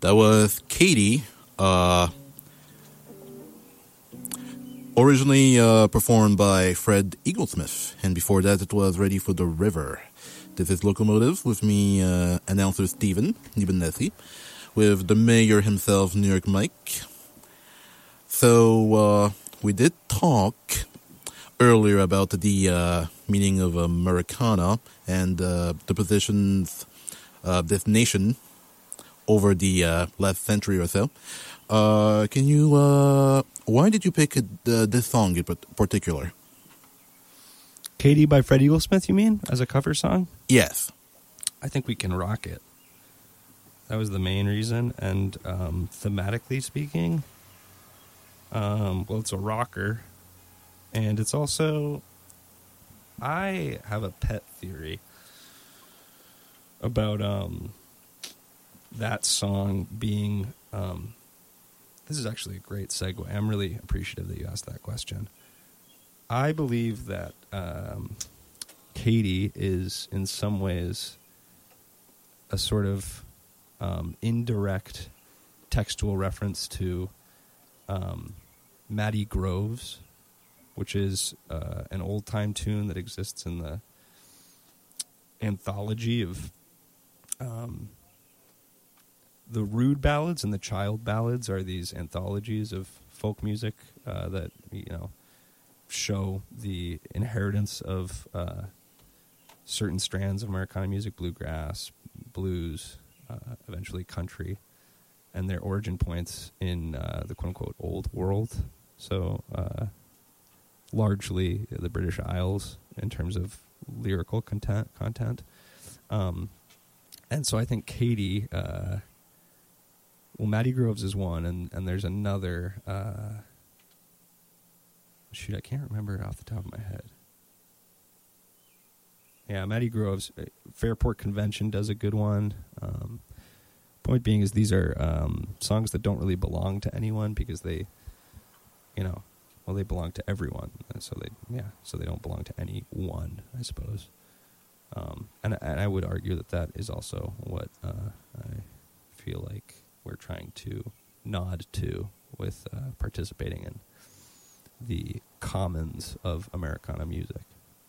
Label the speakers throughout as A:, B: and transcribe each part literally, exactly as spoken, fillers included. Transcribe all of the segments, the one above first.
A: That was Katie, uh, originally uh, performed by Fred Eaglesmith, and before that it was Ready for the River. This is Locomotive with me, uh, announcer Steven Nibenesi, with the mayor himself, New York Mike. So, uh, we did talk earlier about the uh, meaning of Americana and uh, the positions of this nation over the uh, last century or so. Uh, can you, uh, why did you pick uh, this song in particular?
B: Katie by Fred Eaglesmith, you mean, as a cover song?
A: Yes.
B: I think we can rock it. That was the main reason. And um, thematically speaking, um, well, it's a rocker. And it's also, I have a pet theory about um, that song being, um, this is actually a great segue. I'm really appreciative that you asked that question. I believe that um, Katie is in some ways a sort of um, indirect textual reference to um, Matty Groves, which is uh, an old-time tune that exists in the anthology of um, the Rude Ballads and the Child Ballads are these anthologies of folk music uh, that, you know, show the inheritance of uh, certain strands of Americana music, bluegrass, blues, uh, eventually country, and their origin points in uh, the quote-unquote old world. So, uh, largely the British Isles in terms of lyrical content. content. Um, and so I think Katie, uh, well, Matty Groves is one, and, and there's another, uh, shoot, I can't remember it off the top of my head. Yeah, Matty Groves, Fairport Convention does a good one. Um, point being is these are um, songs that don't really belong to anyone because they, you know, well, they belong to everyone. So they, yeah, so they don't belong to anyone, I suppose. Um, and, and I would argue that that is also what uh, I feel like we're trying to nod to with uh, participating in the commons of Americana music.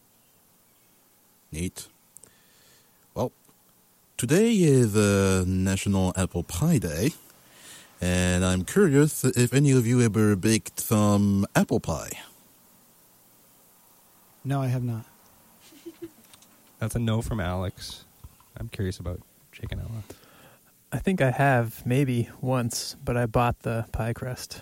A: Neat. Well, today is uh, National Apple Pie Day, and I'm curious if any of you ever baked some apple pie.
C: No, I have not.
B: That's a no from Alex. I'm curious about Jake and Ella.
D: I think I have, maybe once, but I bought the pie crust.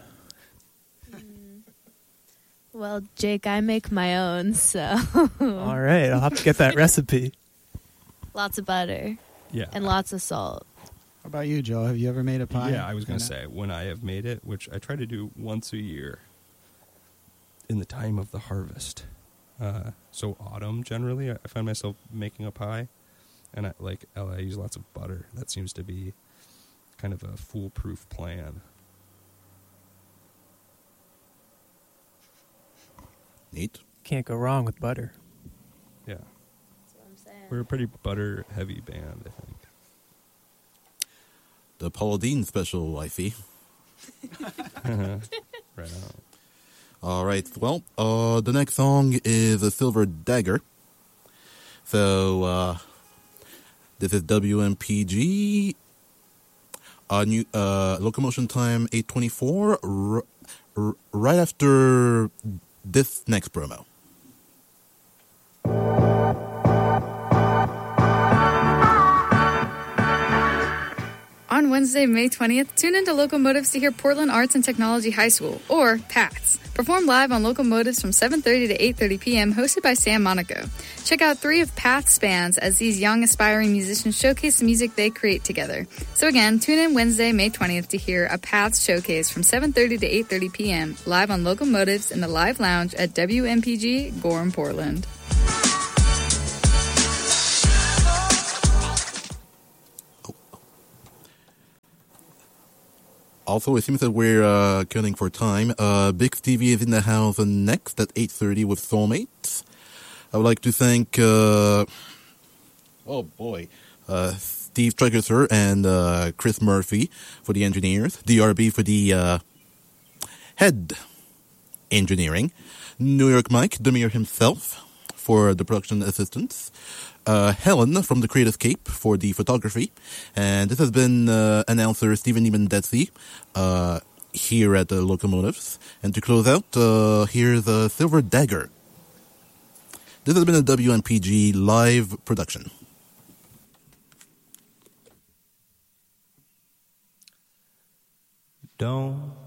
E: Well, Jake, I make my own, so...
D: All right, I'll have to get that recipe.
E: Lots of butter.
B: Yeah.
E: And lots of salt.
C: How about you, Joe? Have you ever made a pie?
B: Yeah, I was going to say, when I have made it, which I try to do once a year in the time of the harvest. Uh, so autumn, generally, I find myself making a pie. And I, like Ella, I use lots of butter. That seems to be kind of a foolproof plan.
A: Neat.
D: Can't go wrong with butter.
B: Yeah.
E: That's what I'm saying.
B: We're a pretty butter-heavy band, I think.
A: The Paula Deen special, I see.
B: Right on.
A: All right. Well, uh, the next song is A Silver Dagger. So, uh, this is W M P G. Uh, new, uh, locomotion time eight twenty-four. R- r- right after this next promo.
F: On Wednesday, May twentieth, tune into Locomotives to hear Portland Arts and Technology High School, or PATHS, perform live on Locomotives from seven thirty to eight thirty p.m., hosted by Sam Monaco. Check out three of PATHS bands as these young, aspiring musicians showcase the music they create together. So again, tune in Wednesday, May twentieth to hear a PATHS showcase from seven thirty to eight thirty p.m., live on Locomotives in the Live Lounge at W M P G, Gorham, Portland.
A: Also, it seems that we're uh, cutting for time. Uh, Big Stevie is in the house next at eight thirty with Soulmates. I would like to thank, uh, oh boy, uh, Steve Tregerser and uh, Chris Murphy for the engineers. D R B for the uh, head engineering. New York Mike, Demir himself for the production assistants. Uh, Helen from the Creative Cape for the photography. And this has been uh, announcer Stephen Niemendetzi uh, here at the Locomotives. And to close out, uh, here's a Silver Dagger. This has been a W M P G live production.
B: Don't